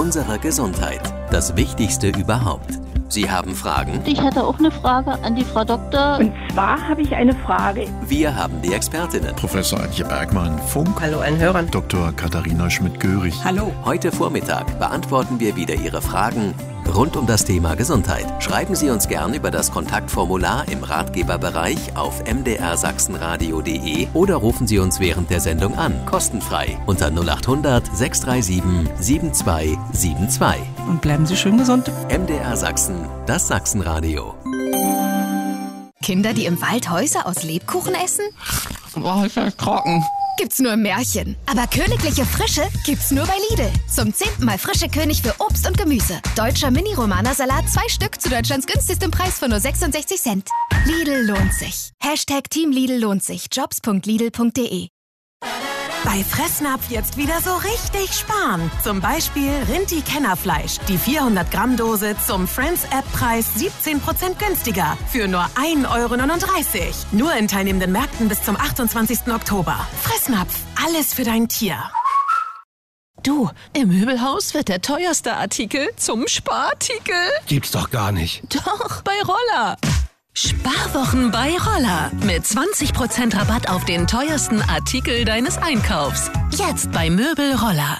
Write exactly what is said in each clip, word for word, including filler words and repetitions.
unserer Gesundheit. Das Wichtigste überhaupt. Sie haben Fragen? Ich hätte auch eine Frage an die Frau Doktor. Und zwar habe ich eine Frage. Wir haben die Expertinnen. Professor Antje Bergmann, Funk. Hallo an Hörern. Doktor Katharina Schmidt-Görig. Hallo. Heute Vormittag beantworten wir wieder Ihre Fragen rund um das Thema Gesundheit. Schreiben Sie uns gern über das Kontaktformular im Ratgeberbereich auf m d r sachsenradio punkt d e oder rufen Sie uns während der Sendung an, kostenfrei, unter null acht hundert sechs drei sieben sieben zwei sieben zwei. Und bleiben Sie schön gesund. M D R Sachsen, das Sachsenradio. Kinder, die im Wald Häuser aus Lebkuchen essen? Boah, ich bin trocken. Gibt's nur im Märchen. Aber königliche Frische gibt's nur bei Lidl. Zum zehnten Mal frische König für Obst und Gemüse. Deutscher Mini-Romana-Salat, zwei Stück zu Deutschlands günstigstem Preis von nur sechsundsechzig Cent. Lidl lohnt sich. Hashtag Team Lidl lohnt sich. jobs punkt lidl punkt d e. Bei Fressnapf jetzt wieder so richtig sparen. Zum Beispiel Rinti-Kennerfleisch. Die vierhundert Gramm Dose zum Friends-App-Preis siebzehn Prozent günstiger. Für nur ein Euro neununddreißig. Nur in teilnehmenden Märkten bis zum achtundzwanzigsten Oktober. Fressnapf. Alles für dein Tier. Du, im Möbelhaus wird der teuerste Artikel zum Sparartikel. Gibt's doch gar nicht. Doch, bei Roller. Sparwochen bei Roller. Mit zwanzig Prozent Rabatt auf den teuersten Artikel deines Einkaufs. Jetzt bei Möbel Roller.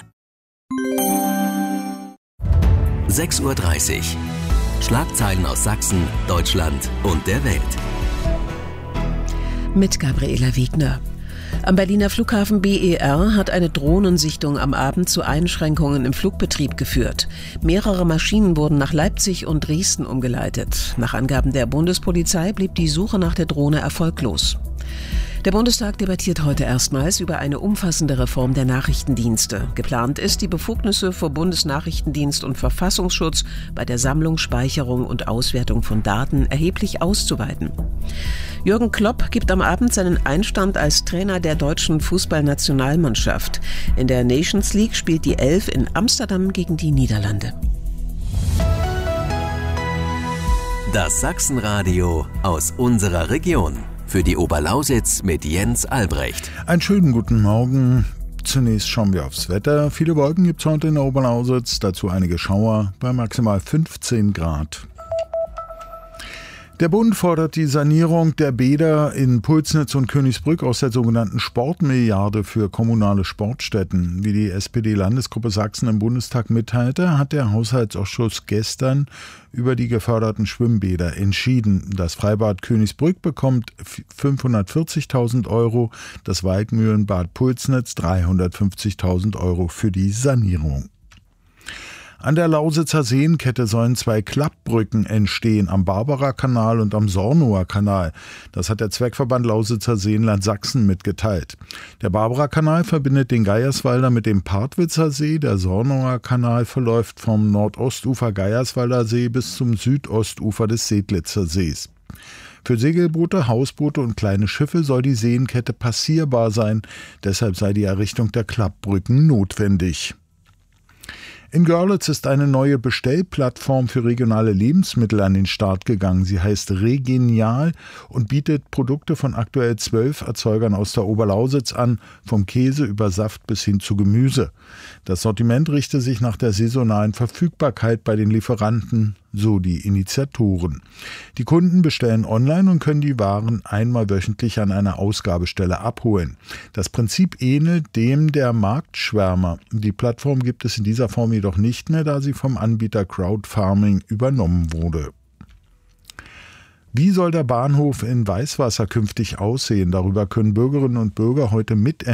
sechs Uhr dreißig. Schlagzeilen aus Sachsen, Deutschland und der Welt. Mit Gabriela Wiegner. Am Berliner Flughafen B E R hat eine Drohnensichtung am Abend zu Einschränkungen im Flugbetrieb geführt. Mehrere Maschinen wurden nach Leipzig und Dresden umgeleitet. Nach Angaben der Bundespolizei blieb die Suche nach der Drohne erfolglos. Der Bundestag debattiert heute erstmals über eine umfassende Reform der Nachrichtendienste. Geplant ist, die Befugnisse für Bundesnachrichtendienst und Verfassungsschutz bei der Sammlung, Speicherung und Auswertung von Daten erheblich auszuweiten. Jürgen Klopp gibt am Abend seinen Einstand als Trainer der deutschen Fußballnationalmannschaft. In der Nations League spielt die Elf in Amsterdam gegen die Niederlande. Das Sachsenradio aus unserer Region. Für die Oberlausitz mit Jens Albrecht. Einen schönen guten Morgen. Zunächst schauen wir aufs Wetter. Viele Wolken gibt es heute in der Oberlausitz, dazu einige Schauer bei maximal fünfzehn Grad. Der Bund fordert die Sanierung der Bäder in Pulsnitz und Königsbrück aus der sogenannten Sportmilliarde für kommunale Sportstätten. Wie die S P D-Landesgruppe Sachsen im Bundestag mitteilte, hat der Haushaltsausschuss gestern über die geförderten Schwimmbäder entschieden. Das Freibad Königsbrück bekommt fünfhundertvierzigtausend Euro, das Waldmühlenbad Pulsnitz dreihundertfünfzigtausend Euro für die Sanierung. An der Lausitzer Seenkette sollen zwei Klappbrücken entstehen, am Barbara-Kanal und am Sornower Kanal. Das hat der Zweckverband Lausitzer Seenland Sachsen mitgeteilt. Der Barbara-Kanal verbindet den Geierswalder mit dem Partwitzer See. Der Sornower Kanal verläuft vom Nordostufer Geierswalder See bis zum Südostufer des Sedlitzer Sees. Für Segelboote, Hausboote und kleine Schiffe soll die Seenkette passierbar sein. Deshalb sei die Errichtung der Klappbrücken notwendig. In Görlitz ist eine neue Bestellplattform für regionale Lebensmittel an den Start gegangen. Sie heißt Regenial und bietet Produkte von aktuell zwölf Erzeugern aus der Oberlausitz an, vom Käse über Saft bis hin zu Gemüse. Das Sortiment richte sich nach der saisonalen Verfügbarkeit bei den Lieferanten, so die Initiatoren. Die Kunden bestellen online und können die Waren einmal wöchentlich an einer Ausgabestelle abholen. Das Prinzip ähnelt dem der Marktschwärmer. Die Plattform gibt es in dieser Form jedoch nicht mehr, da sie vom Anbieter Crowdfarming übernommen wurde. Wie soll der Bahnhof in Weißwasser künftig aussehen? Darüber können Bürgerinnen und Bürger heute mit